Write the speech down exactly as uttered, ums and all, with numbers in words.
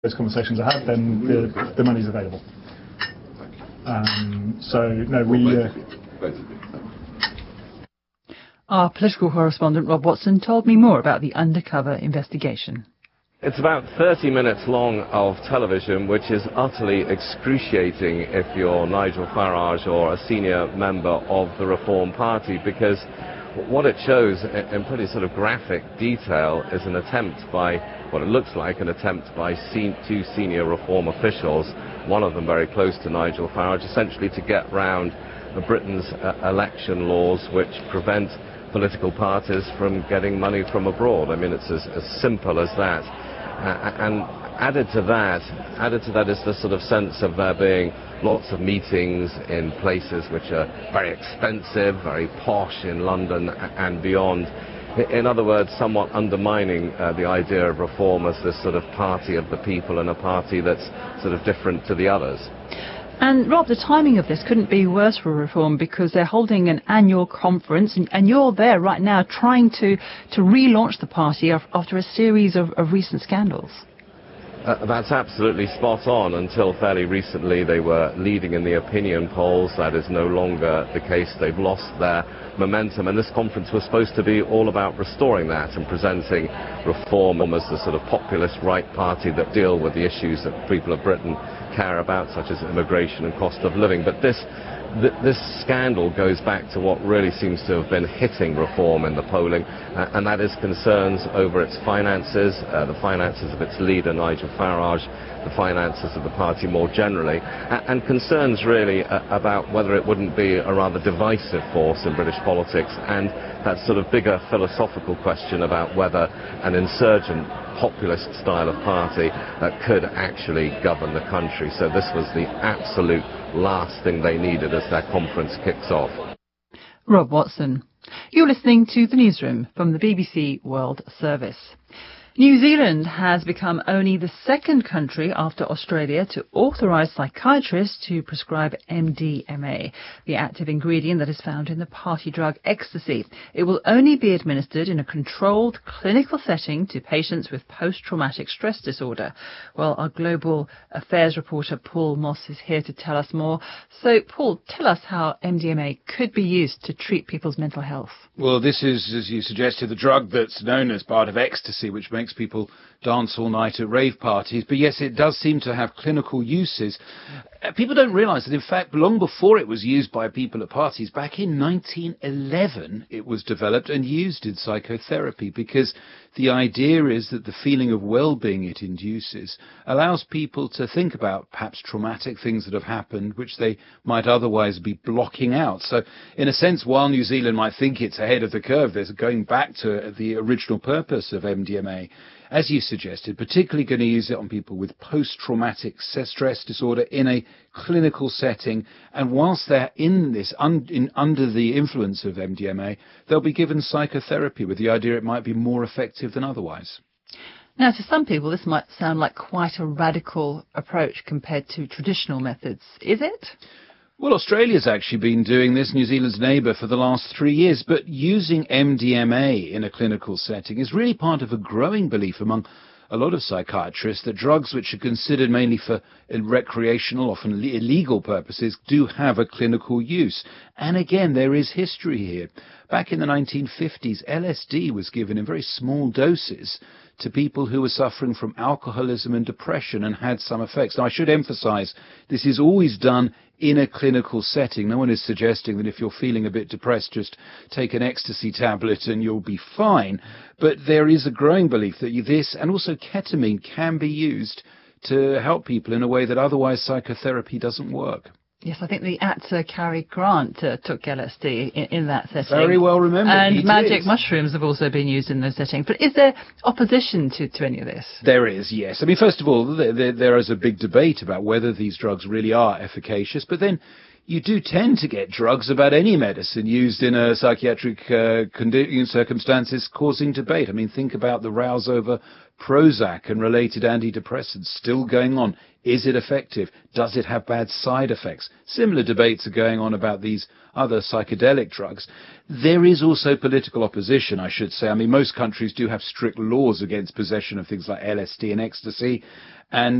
those conversations are had, then the, the money's available. Um, so, no, we... Uh, Our political correspondent, Rob Watson, told me more about the undercover investigation. It's about thirty minutes long of television, which is utterly excruciating if you're Nigel Farage or a senior member of the Reform Party, because what it shows in pretty sort of graphic detail is an attempt by, what it looks like, an attempt by sen- two senior Reform officials, one of them very close to Nigel Farage, essentially to get round Britain's uh, election laws which prevent political parties from getting money from abroad. I mean, it's as, as simple as that. Uh, and added to that, added to that is the sort of sense of there being lots of meetings in places which are very expensive, very posh in London and beyond. In other words, somewhat undermining uh, the idea of Reform as this sort of party of the people and a party that's sort of different to the others. And Rob, the timing of this couldn't be worse for Reform, because they're holding an annual conference, and, and you're there right now trying to, to relaunch the party after a series of, of recent scandals. Uh, that's absolutely spot on. Until fairly recently they were leading in the opinion polls. That is no longer the case. They've lost their momentum, and this conference was supposed to be all about restoring that and presenting Reform as the sort of populist right party that deal with the issues that people of Britain care about, such as immigration and cost of living. But this th- this scandal goes back to what really seems to have been hitting Reform in the polling, uh, and that is concerns over its finances, uh, the finances of its leader Nigel Farage, the finances of the party more generally, uh, and concerns really uh, about whether it wouldn't be a rather divisive force in British politics, and that sort of bigger philosophical question about whether an insurgent populist style of party that could actually govern the country. So this was the absolute last thing they needed as their conference kicks off. Rob Watson. You're listening to The Newsroom from the B B C World Service. New Zealand has become only the second country after Australia to authorise psychiatrists to prescribe M D M A, the active ingredient that is found in the party drug ecstasy. It will only be administered in a controlled clinical setting to patients with post-traumatic stress disorder. Well, our global affairs reporter Paul Moss is here to tell us more. So, Paul, tell us how M D M A could be used to treat people's mental health. Well, this is, as you suggested, the drug that's known as part of ecstasy, which makes people dance all night at rave parties. But yes, it does seem to have clinical uses. Uh, people don't realise that, in fact, long before it was used by people at parties, back in nineteen eleven, it was developed and used in psychotherapy, because the idea is that the feeling of well-being it induces allows people to think about perhaps traumatic things that have happened, which they might otherwise be blocking out. So, in a sense, while New Zealand might think it's ahead of the curve, there's going back to the original purpose of M D M A. As you suggested, particularly going to use it on people with post-traumatic stress disorder in a clinical setting. And whilst they're in this, un, in, under the influence of M D M A, they'll be given psychotherapy with the idea it might be more effective than otherwise. Now, to some people, this might sound like quite a radical approach compared to traditional methods. Is it? Well, Australia's actually been doing this, New Zealand's neighbour, for the last three years. But using M D M A in a clinical setting is really part of a growing belief among a lot of psychiatrists that drugs which are considered mainly for recreational, often illegal purposes, do have a clinical use. And again, there is history here. Back in the nineteen fifties, L S D was given in very small doses to people who were suffering from alcoholism and depression and had some effects. Now, I should emphasise, this is always done in a clinical setting. No one is suggesting that if you're feeling a bit depressed, just take an ecstasy tablet and you'll be fine. But there is a growing belief that this, and also ketamine, can be used to help people in a way that otherwise psychotherapy doesn't work. Yes, I think the actor Cary Grant uh, took L S D in, in that setting. Very well remembered. And he magic did. mushrooms have also been used in those settings. But is there opposition to, to any of this? There is, yes. I mean, first of all, there, there is a big debate about whether these drugs really are efficacious. But then you do tend to get drugs about any medicine used in a psychiatric uh, condi- circumstances causing debate. I mean, think about the rows over Prozac and related antidepressants still going on. Is it effective? Does it have bad side effects? Similar debates are going on about these other psychedelic drugs. There is also political opposition, I should say. I mean, most countries do have strict laws against possession of things like L S D and ecstasy, and